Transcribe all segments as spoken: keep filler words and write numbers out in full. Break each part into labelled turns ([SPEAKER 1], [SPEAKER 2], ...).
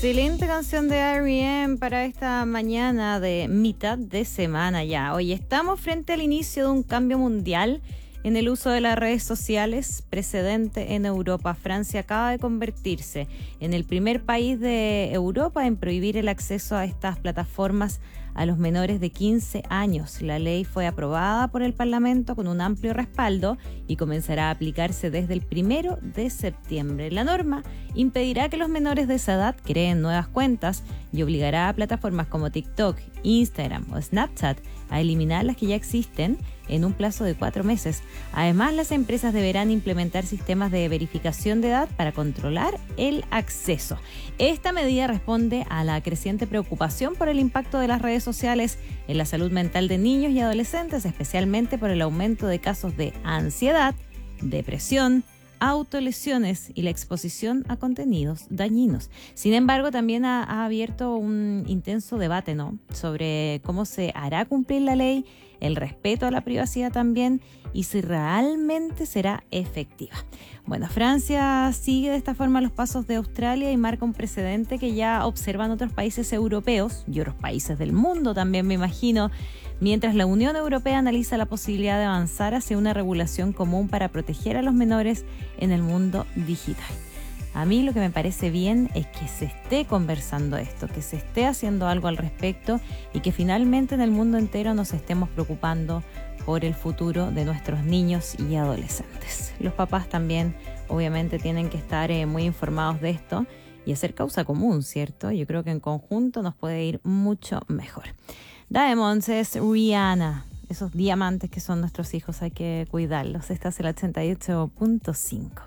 [SPEAKER 1] Excelente canción de R E M para esta mañana de mitad de semana ya. Hoy estamos frente al inicio de un cambio mundial en el uso de las redes sociales, precedente en Europa. Francia acaba de convertirse en el primer país de Europa en prohibir el acceso a estas plataformas a los menores de quince años. La ley fue aprobada por el Parlamento con un amplio respaldo y comenzará a aplicarse desde el primero de septiembre. La norma impedirá que los menores de esa edad creen nuevas cuentas y obligará a plataformas como TikTok, Instagram o Snapchat a eliminar las que ya existen en un plazo de cuatro meses. Además, las empresas deberán implementar sistemas de verificación de edad para controlar el acceso. Esta medida responde a la creciente preocupación por el impacto de las redes sociales en la salud mental de niños y adolescentes, especialmente por el aumento de casos de ansiedad, depresión, autolesiones y la exposición a contenidos dañinos. Sin embargo, también ha, ha abierto un intenso debate, ¿no?, sobre cómo se hará cumplir la ley, el respeto a la privacidad también y si realmente será efectiva. Bueno, Francia sigue de esta forma los pasos de Australia y marca un precedente que ya observan otros países europeos y otros países del mundo también, me imagino, mientras la Unión Europea analiza la posibilidad de avanzar hacia una regulación común para proteger a los menores en el mundo digital. A mí lo que me parece bien es que se esté conversando esto, que se esté haciendo algo al respecto y que finalmente en el mundo entero nos estemos preocupando por el futuro de nuestros niños y adolescentes. Los papás también obviamente tienen que estar eh, muy informados de esto y hacer causa común, ¿cierto? Yo creo que en conjunto nos puede ir mucho mejor. Diamonds es Rihanna. Esos diamantes que son nuestros hijos hay que cuidarlos. Esta es el ochenta y ocho punto cinco.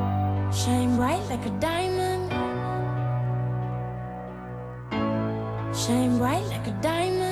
[SPEAKER 2] Shine bright like a diamond. Shine bright like a diamond.